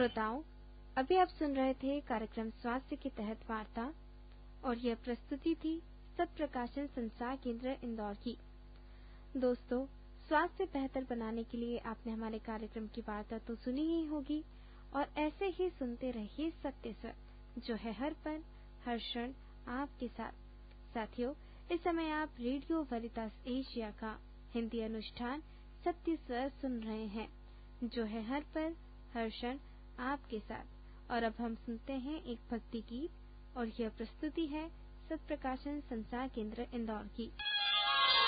श्रोताओं, अभी आप सुन रहे थे कार्यक्रम स्वास्थ्य के तहत वार्ता और यह प्रस्तुति थी सत्प्रकाशन संचार केंद्र इंदौर की। दोस्तों, स्वास्थ्य बेहतर बनाने के लिए आपने हमारे कार्यक्रम की वार्ता तो सुनी ही होगी और ऐसे ही सुनते रहिए सत्य स्वर, जो है हर पल हर क्षण आपके साथ। साथियों, इस समय आप रेडियो वेरितास एशिया का हिंदी अनुष्ठान सत्य स्वर सुन रहे हैं, जो है हर पल हर क्षण आपके साथ। और अब हम सुनते हैं एक भक्ति गीत और यह प्रस्तुति है सत्प्रकाशन संचार केंद्र इंदौर की।